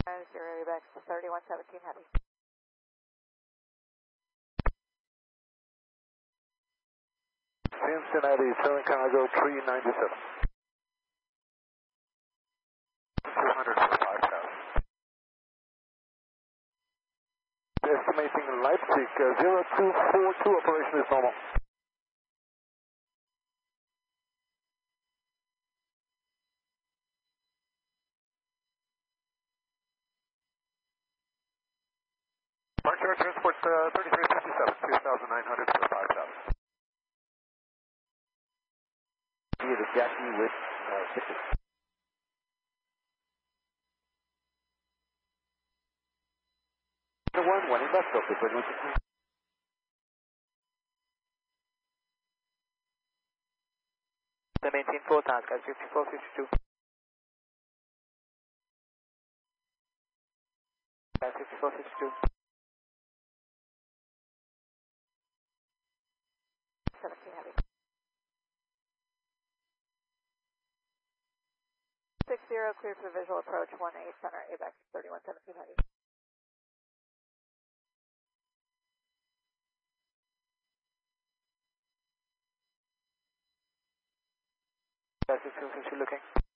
0 back to 3117 heavy. Cincinnati, Southern Cargo 397. 200 for 5,000. Estimating Leipzig 0242, operation is normal. Departure transport 3357, 2,900 for 5,000. The Jackie with ticket. One in left of the frequency. The maintain 4 task at 5452. At 5452. 17 heavy. 60 clear for visual approach 18 center ABAC 3117 heavy. At 5452 looking.